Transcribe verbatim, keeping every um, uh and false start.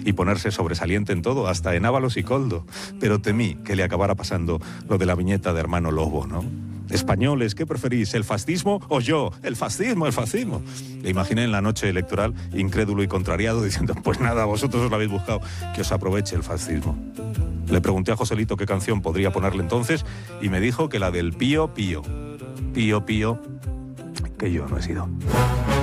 y ponerse sobresaliente en todo, hasta en Ábalos y Coldo. Pero temí que le acabara pasando lo de la viñeta de Hermano Lobo, ¿no? Españoles, ¿qué preferís, el fascismo o yo? El fascismo, el fascismo. Le imaginé en la noche electoral, incrédulo y contrariado, diciendo, pues nada, vosotros os lo habéis buscado, que os aproveche el fascismo. Le pregunté a Joselito qué canción podría ponerle entonces y me dijo que la del Pío Pío. Pío Pío, que yo no he sido.